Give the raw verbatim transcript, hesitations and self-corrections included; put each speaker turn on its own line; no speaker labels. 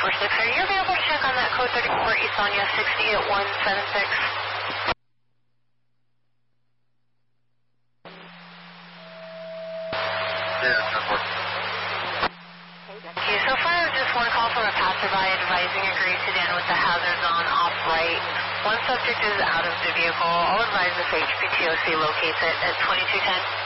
four six. Are you available to check on that code thirty-four East Sonia sixty at one seven six?
Yeah, ten four.
Thank you. So far, just one call from a passerby advising a gray sedan with the hazards on off right. One subject is out of the vehicle. I'll advise if H P T O C locates it at twenty-two ten.